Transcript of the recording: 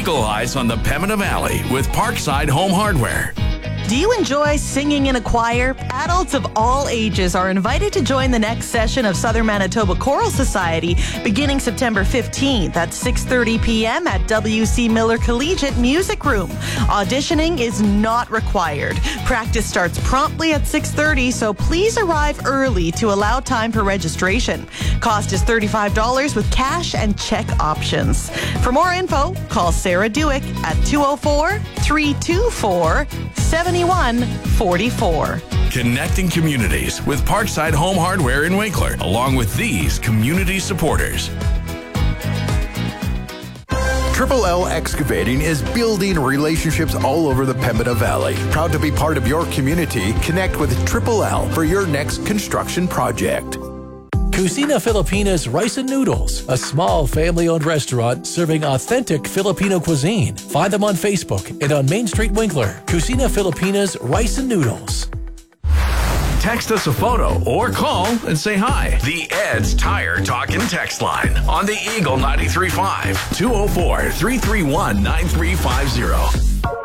Eagle Eyes on the Pembina Valley with Parkside Home Hardware. Do you enjoy singing in a choir? Adults of all ages are invited to join the next session of Southern Manitoba Choral Society beginning September 15th at 6:30 p.m. at W.C. Miller Collegiate Music Room. Auditioning is not required. Practice starts promptly at 6:30, so please arrive early to allow time for registration. Cost is $35 with cash and check options. For more info, call Sarah Dewick at 204-324-7144. Connecting communities with Parkside Home Hardware in Winkler, along with these community supporters. Triple L Excavating is building relationships all over the Pembina Valley. Proud to be part of your community. Connect with Triple L for your next construction project. Cucina Filipina's Rice and Noodles, a small family-owned restaurant serving authentic Filipino cuisine. Find them on Facebook and on Main Street, Winkler. Cucina Filipina's Rice and Noodles. Text us a photo or call and say hi. The Ed's Tire Talk and Text line on the Eagle 93.5 204-331-9350.